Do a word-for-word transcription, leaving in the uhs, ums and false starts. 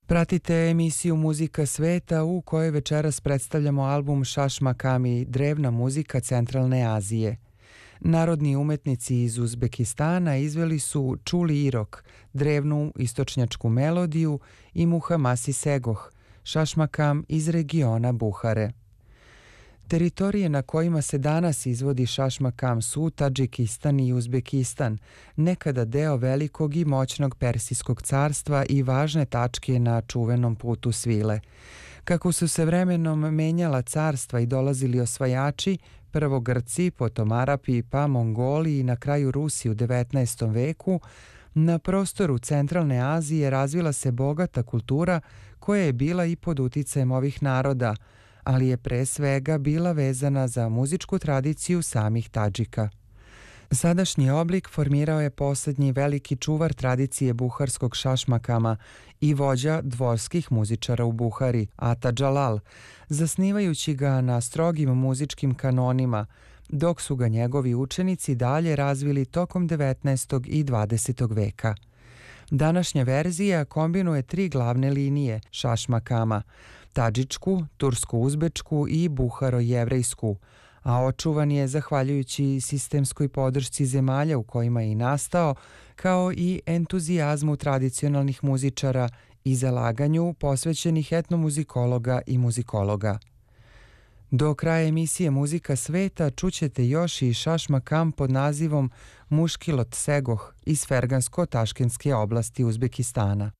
Pratite emisiju Muzika sveta u kojoj večeras predstavljamo album Šaš Makami, drevna muzika Centralne Azije. Narodni umetnici iz Uzbekistana izveli su Čuli Irok, drevnu istočnjačku melodiju, i Muhamasi Segoh, šašmakam iz regiona Buhare. Teritorije na kojima se danas izvodi šašmakam su Tadžikistan i Uzbekistan, nekada deo velikog i moćnog Persijskog carstva i važne tačke na čuvenom putu svile. Kako su se vremenom menjala carstva i dolazili osvajači, prvo Grci, potom Arapi, pa Mongoli i na kraju Rusi u devetnaestom veku, na prostoru Centralne Azije razvila se bogata kultura koja je bila i pod uticajem ovih naroda, ali je pre svega bila vezana za muzičku tradiciju samih Tadžika. Sadašnji oblik formirao je posljednji veliki čuvar tradicije buharskog šašmakama i vođa dvorskih muzičara u Buhari, Ata Džalal, zasnivajući ga na strogim muzičkim kanonima, dok su ga njegovi učenici dalje razvili tokom devetnaestog i dvadesetog veka. Današnja verzija kombinuje tri glavne linije šašmakama, tadžičku, tursko-uzbečku i buharo-jevrejsku, a očuvan je zahvaljujući sistemskoj podršci zemalja u kojima je i nastao, kao i entuzijazmu tradicionalnih muzičara i zalaganju posvećenih etnomuzikologa i muzikologa. Do kraja emisije Muzika sveta čućete još i šašmakam pod nazivom Muškilot Segoh iz Fergansko-Taškenske oblasti Uzbekistana.